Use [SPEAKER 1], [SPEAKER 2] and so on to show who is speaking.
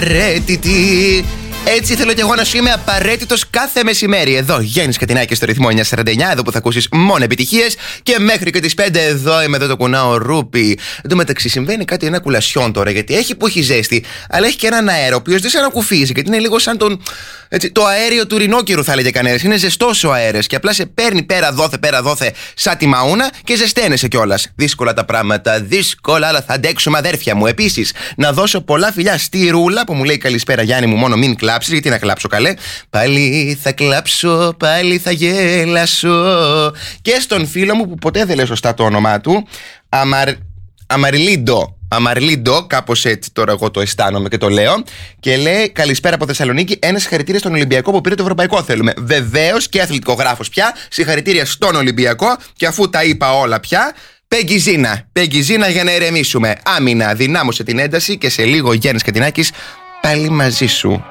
[SPEAKER 1] απαραίτητη. Έτσι θέλω κι εγώ να σου είμαι απαραίτητος κάθε μεσημέρι. Εδώ, Γιάννης Κατινάκης στο ρυθμό 949, εδώ που θα ακούσεις μόνο επιτυχίες. Και μέχρι και τις 5 εδώ είμαι, εδώ το κουνάω ρούπι. Εν τω μεταξύ συμβαίνει κάτι, ένα κουλασιόν τώρα, γιατί έχει που έχει ζέστη, αλλά έχει και έναν αέρα ο οποίος δεν σε ανακουφίζει, γιατί είναι λίγο σαν το αέριο του ρινόκερου, θα έλεγε κανένας. Είναι ζεστός ο αέρας και απλά σε παίρνει πέρα δόθε σαν τη μαούνα και ζεσταίνεσαι κιόλας. Δύσκολα τα πράγματα, δύσκολα, αλλά θα αντέξουμε, αδέρφια μου. Επίσης, να δώσω πολλά φιλιά στη Ρούλα που μου λέει καλησπέρα, Γιάννη μου, μόνο μην κλάψεις. Γιατί να κλάψω, καλέ? Πάλι θα κλάψω, πάλι θα γέλασω. Και στον φίλο μου που ποτέ δεν λέει σωστά το όνομά του, Αμαρλίντο, κάπως έτσι τώρα εγώ το αισθάνομαι και το λέω. Και λέει καλησπέρα από Θεσσαλονίκη. Ένα συγχαρητήρια στον Ολυμπιακό που πήρε το ευρωπαϊκό θέλουμε. Βεβαίως και αθλητικογράφος πια. Συγχαρητήρια στον Ολυμπιακό. Και αφού τα είπα όλα πια, Πεγκιζίνα για να ηρεμήσουμε. Άμυνα, δυνάμωσε την ένταση και σε λίγο Γιάννης Κατινάκης πάλι μαζί σου.